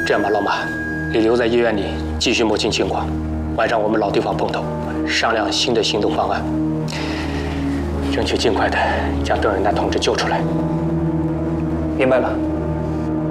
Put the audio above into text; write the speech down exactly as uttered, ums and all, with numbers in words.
这样吧，老马，你留在医院里继续摸清情况，晚上我们老地方碰头，商量新的行动方案，争取尽快的将邓仁达同志救出来，明白吗？